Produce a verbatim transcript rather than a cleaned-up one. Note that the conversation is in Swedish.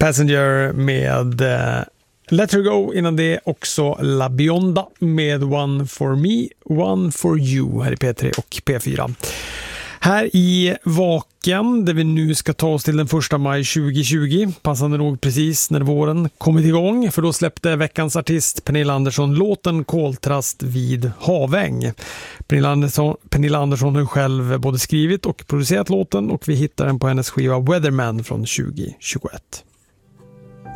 Passenger med uh, Let Her Go, innan det också La Bionda med One For Me, One For You här i P tre och P fyra. Här i Vaken, där vi nu ska ta oss till den första maj tjugohundratjugo, passande nog precis när våren kommit igång, för då släppte veckans artist Pernilla Andersson låten Koltrast vid Haväng. Pernilla Andersson, Pernilla Andersson har själv både skrivit och producerat låten, och vi hittar den på hennes skiva Weatherman från tjugo tjugoett.